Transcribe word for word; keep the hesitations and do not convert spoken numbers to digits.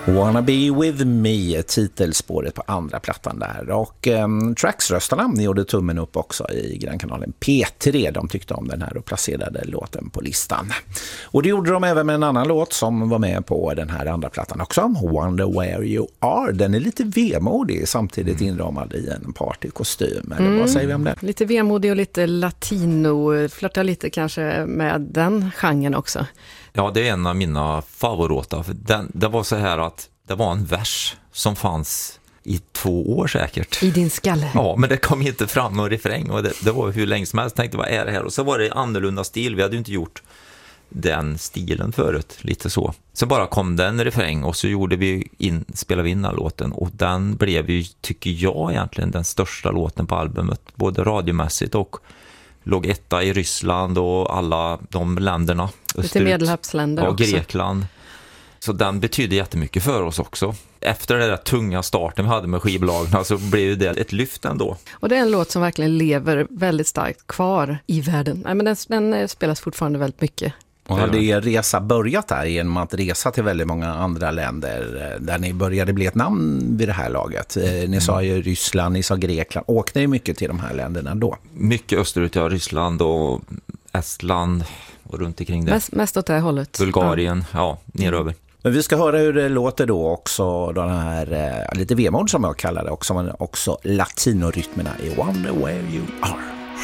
Wanna be with me, titelspåret på andra plattan där. Och um, Trax-röstarna gjorde tummen upp också i grannkanalen P tre. De tyckte om den här och placerade låten på listan. Och det gjorde de även med en annan låt som var med på den här andra plattan också. Wonder where you are. Den är lite vemodig, samtidigt inramad i en partykostym. Eller Mm. vad säger vi om det? Lite vemodig och lite latino. Flörtar lite kanske med den genren också. Ja, det är en av mina favoritlåtar. För den, det var så här att det var en vers som fanns i två år säkert. I din skalle. Ja, men det kom inte fram någon refräng och det, det var hur länge som helst. Jag tänkte, vad är det här? Och så var det annorlunda stil. Vi hade ju inte gjort den stilen förut, lite så. Så bara kom den refräng och så gjorde vi in, spelade vi in den låten. Och den blev ju, tycker jag egentligen, den största låten på albumet. Både radiomässigt och låg etta i Ryssland och alla de länderna. Lite medelhavsländer ja, också. Grekland. Så den betyder jättemycket för oss också. Efter den där tunga starten vi hade med skivbolagen så blev det ett lyft ändå. Och det är en låt som verkligen lever väldigt starkt kvar i världen. Nej, men den, den spelas fortfarande väldigt mycket. Och hade er resa börjat där genom att resa till väldigt många andra länder där ni började bli ett namn vid det här laget? Ni sa ju Ryssland, ni sa Grekland. Åkte ni mycket till de här länderna då? Mycket österut, ja, Ryssland och Estland och runt omkring det. Mest, mest åt det hållet. Bulgarien, ja, ja neröver. Men vi ska höra hur det låter då också, den här lite vemod som jag kallar det, och som också latinorytmerna i Wonder Where You Are.